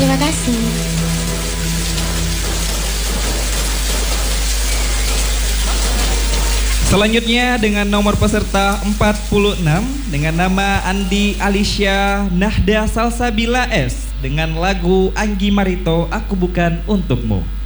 Terima kasih. Selanjutnya dengan nomor peserta 46 dengan nama Andi Alicia Nahda Salsabila S dengan lagu Anggi Marito Aku Bukan Untukmu.